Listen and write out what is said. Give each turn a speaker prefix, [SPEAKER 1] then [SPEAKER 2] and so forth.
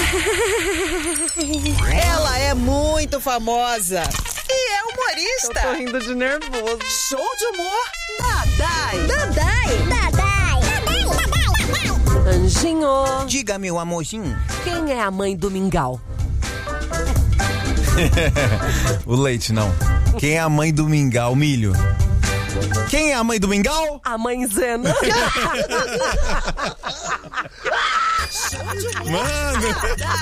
[SPEAKER 1] Ela é muito famosa e é humorista.
[SPEAKER 2] Eu tô rindo de nervoso.
[SPEAKER 1] Show de humor, Dadai.
[SPEAKER 2] Anjinho,
[SPEAKER 3] Diga, meu amorzinho.
[SPEAKER 2] quem é a mãe do mingau?
[SPEAKER 3] O leite, não. Quem é a mãe do mingau? Milho. Quem é a mãe do mingau?
[SPEAKER 2] A mãe Zena.
[SPEAKER 3] Mano.